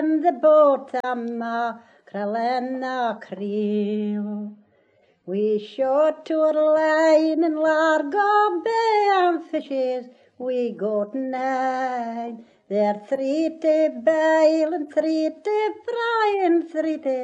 in the boat ama Cralena creel. We shot to our line in Largo Bay and fishes we got 9. They're 3 to bail and 3 to fry and 3 to